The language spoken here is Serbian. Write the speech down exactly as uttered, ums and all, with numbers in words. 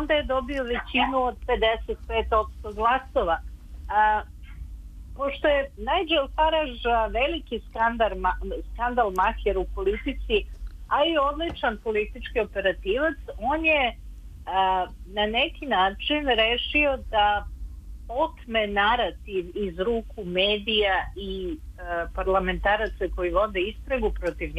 onda je dobio većinu od pedeset pet posto glasova. A, pošto je Nigel Farage veliki skandal, skandal maher u politici, a i odličan politički operativac, on je a, na neki način rešio da otme narativ iz ruku medija i a, parlamentaraca koji vode istragu protiv